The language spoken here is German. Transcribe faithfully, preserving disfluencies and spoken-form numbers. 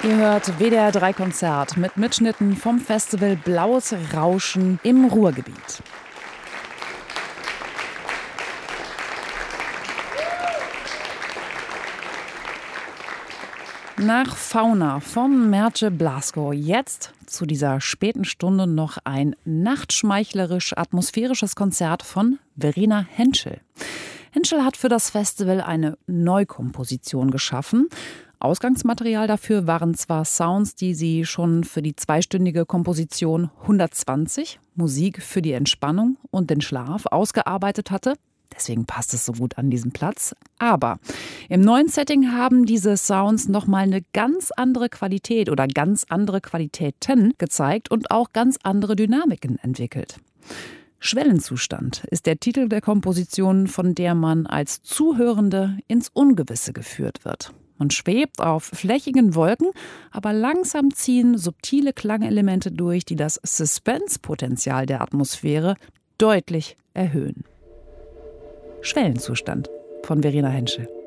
Ihr hört W D R drei Konzert mit Mitschnitten vom Festival Blaues Rauschen im Ruhrgebiet. Nach Fauna von Merce Blasko jetzt zu dieser späten Stunde noch ein nachtschmeichlerisch-atmosphärisches Konzert von Verena Henschel. Henschel hat für das Festival eine Neukomposition geschaffen. Ausgangsmaterial dafür waren zwar Sounds, die sie schon für die zweistündige Komposition hundertzwanzig, Musik für die Entspannung und den Schlaf, ausgearbeitet hatte. Deswegen passt es so gut an diesen Platz. Aber im neuen Setting haben diese Sounds nochmal eine ganz andere Qualität oder ganz andere Qualitäten gezeigt und auch ganz andere Dynamiken entwickelt. Schwellenzustand ist der Titel der Komposition, von der man als Zuhörende ins Ungewisse geführt wird. Man schwebt auf flächigen Wolken, aber langsam ziehen subtile Klangelemente durch, die das Suspense-Potenzial der Atmosphäre deutlich erhöhen. Schwellenzustand von Verena Henschel.